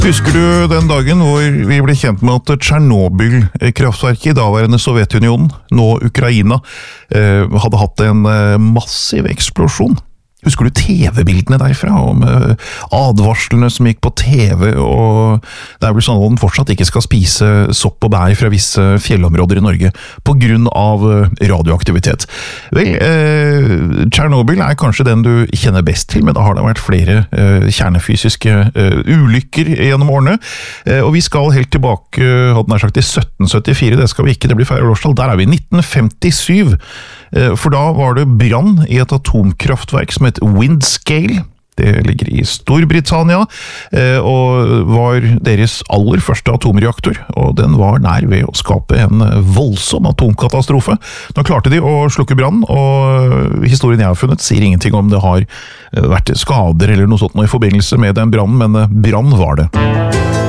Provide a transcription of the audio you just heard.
Husker du den dagen hvor vi ble kjent med at Tsjernobyl-kraftverket i daværende Sovjetunionen, nå Ukraina, hadde hatt en massiv eksplosjon? Husker du TV-bildene derfra, om advarslene som gikk på TV, og det vel sånn at den fortsatt ikke skal spise sopp og bær fra visse fjellområder i Norge, på grunn av radioaktivitet. Vel, Tsjernobyl kanskje den du kjenner best til, men da har det vært flere kjernefysiske ulykker gjennom årene, og vi skal helt tilbake, hadde nær sagt i 1774, det skal vi ikke, det blir feil årstall, der vi i 1957, for da var det brann i et atomkraftverk som het Windscale. Det ligger i Storbritannia, og var deres aller første atomreaktor, og den var nær ved å skape en voldsom atomkatastrofe. Nå klarte de å slukke brann, og historien jeg har funnet sier ingenting om det har vært skader eller noe sånt i forbindelse med den brannen, men brann var det.